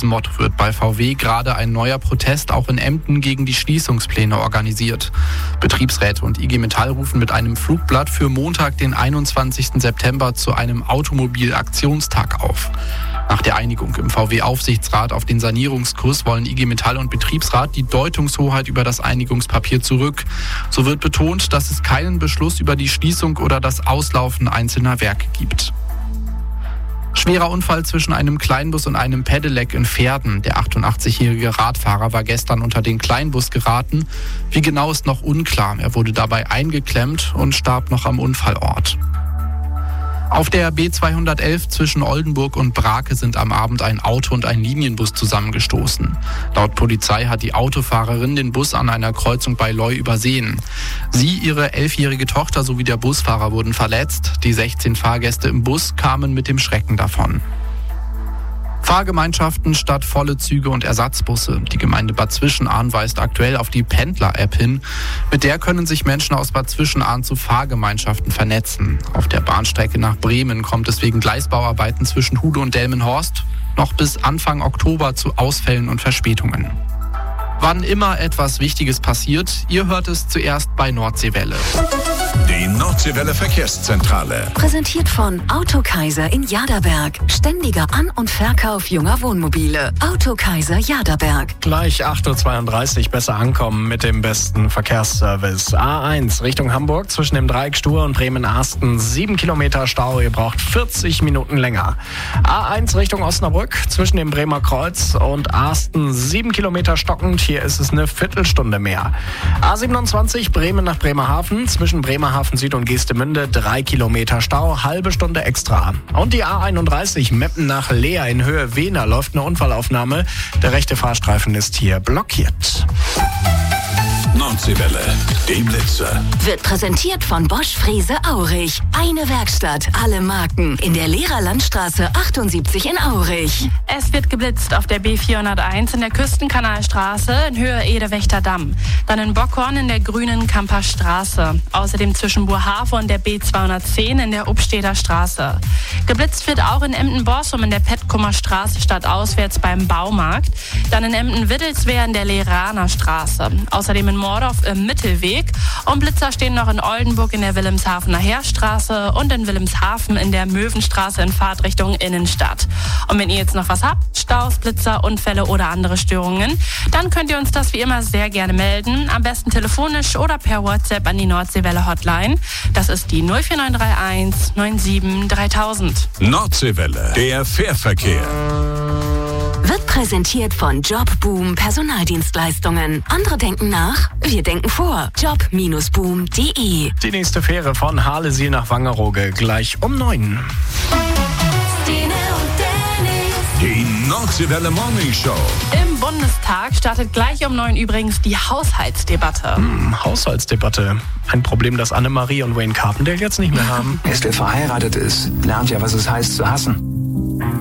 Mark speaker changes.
Speaker 1: diesem Motto wird bei VW gerade ein neuer Protest auch in Emden gegen die Schließungspläne organisiert. Betriebsräte und IG Metall rufen mit einem Flugblatt für Montag, den 21. September zu einem Automobilaktionstag auf. Nach der Einigung im VW-Aufsichtsrat auf den Sanierungskurs wollen IG Metall und Betriebsrat die Deutungshoheit über das Einigungspapier zurück. So wird betont, dass es keinen Beschluss über die Schließung oder das Auslaufen einzelner Werke gibt. Schwerer Unfall zwischen einem Kleinbus und einem Pedelec in Verden. Der 88-jährige Radfahrer war gestern unter den Kleinbus geraten. Wie genau ist noch unklar. Er wurde dabei eingeklemmt und starb noch am Unfallort. Auf der B211 zwischen Oldenburg und Brake sind am Abend ein Auto und ein Linienbus zusammengestoßen. Laut Polizei hat die Autofahrerin den Bus an einer Kreuzung bei Loi übersehen. Sie, ihre 11-jährige Tochter sowie der Busfahrer wurden verletzt. Die 16 Fahrgäste im Bus kamen mit dem Schrecken davon. Fahrgemeinschaften statt volle Züge und Ersatzbusse. Die Gemeinde Bad Zwischenahn weist aktuell auf die Pendler-App hin. Mit der können sich Menschen aus Bad Zwischenahn zu Fahrgemeinschaften vernetzen. Auf der Bahnstrecke nach Bremen kommt es wegen Gleisbauarbeiten zwischen Hude und Delmenhorst noch bis Anfang Oktober zu Ausfällen und Verspätungen. Wann immer etwas Wichtiges passiert, ihr hört es zuerst bei Nordseewelle.
Speaker 2: Die Nordseewelle Verkehrszentrale.
Speaker 3: Präsentiert von Autokaiser in Jaderberg. Ständiger An- und Verkauf junger Wohnmobile. Autokaiser Jaderberg.
Speaker 4: Gleich 8.32 Uhr besser ankommen mit dem besten Verkehrsservice. A1 Richtung Hamburg zwischen dem Dreieck Stur und Bremen-Arsten. 7 Kilometer Stau, ihr braucht 40 Minuten länger. A1 Richtung Osnabrück zwischen dem Bremer Kreuz und Arsten. 7 Kilometer stockend, hier ist es eine Viertelstunde mehr. A27 Bremen nach Bremerhaven zwischen Bremerhaven Süd und Geestemünde. 3 Kilometer Stau, halbe Stunde extra. Und die A31 Meppen nach Leer in Höhe Wehner läuft eine Unfallaufnahme. Der rechte Fahrstreifen ist hier blockiert.
Speaker 2: Nordseewelle, die Blitzer.
Speaker 3: Wird präsentiert von Bosch Frese Aurich. Eine Werkstatt, alle Marken. In der Lehrerlandstraße 78 in Aurich.
Speaker 5: Es wird geblitzt auf der B401 in der Küstenkanalstraße in Höhe Edewächter Damm. Dann in Bockhorn in der grünen Kamperstraße. Außerdem zwischen Burhave und der B210 in der Upstedter Straße. Geblitzt wird auch in Emden-Borsum in der Petkumer Straße stadtauswärts beim Baumarkt. Dann in Emden-Wittelswehr in der Leraner Straße. Außerdem in Mordorf im Mittelweg. Und Blitzer stehen noch in Oldenburg in der Wilhelmshavener Heerstraße und in Wilhelmshaven in der Möwenstraße in Fahrtrichtung Innenstadt. Und wenn ihr jetzt noch was habt, Staus, Blitzer, Unfälle oder andere Störungen, dann könnt ihr uns das wie immer sehr gerne melden. Am besten telefonisch oder per WhatsApp an die Nordseewelle Hotline. Das ist die 04931 97 3000.
Speaker 2: Nordseewelle, der Fährverkehr.
Speaker 3: Wird präsentiert von Jobboom Personaldienstleistungen. Andere denken nach, wir denken vor. Job-boom.de.
Speaker 4: Die nächste Fähre von Harlesiel nach Wangerooge gleich um 9.
Speaker 2: Die Nordseewelle Morning Show.
Speaker 5: Im Bundestag startet gleich um 9 übrigens die Haushaltsdebatte.
Speaker 4: Haushaltsdebatte. Ein Problem, das Annemarie und Wayne Carpendale jetzt nicht mehr haben.
Speaker 6: Erst wer verheiratet ist, lernt ja, was es heißt zu hassen.